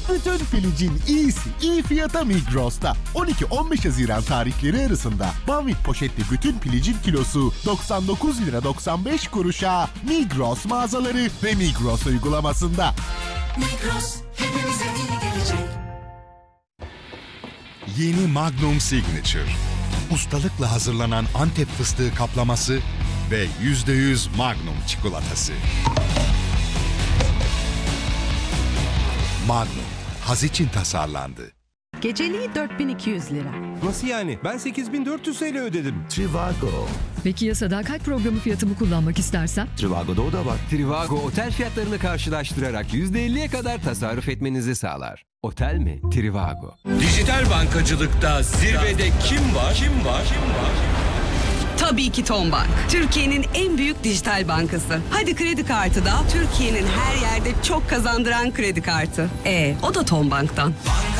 Bütün pilicin iyisi iyi fiyata Migros'ta. 12-15 Haziran tarihleri arasında Banvit poşetli bütün pilicin kilosu 99 lira 95 kuruşa Migros mağazaları ve Migros uygulamasında. Migros hepimize iyi gelecek. Yeni Magnum Signature. Ustalıkla hazırlanan Antep fıstığı kaplaması ve %100 Magnum çikolatası. Magnum, haz için tasarlandı. Geceliği 4200 lira. Nasıl yani? Ben 8400 TL ödedim. Trivago. Peki ya sadakat programı fiyatımı kullanmak istersem? Trivago'da o da var. Trivago otel fiyatlarını karşılaştırarak %50'ye kadar tasarruf etmenizi sağlar. Otel mi? Trivago. Dijital bankacılıkta zirvede kim var? Tabii ki Tombank. Türkiye'nin en büyük dijital bankası. Hadi kredi kartı da Türkiye'nin her yerde çok kazandıran kredi kartı. O da Tombank'tan.